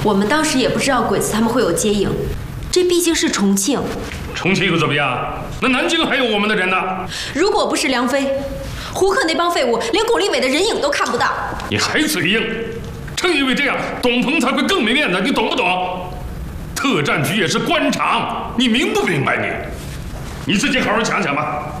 我们当时也不知道鬼子他们会有接应，这毕竟是重庆。 重庆又怎么样？那南京还有我们的人呢。 如果不是梁飞，胡克那帮废物连巩立伟的人影都看不到。 你还嘴硬？正因为这样，董鹏才会更没面子，你懂不懂？特战局也是官场，你明不明白你？你自己好好想想吧。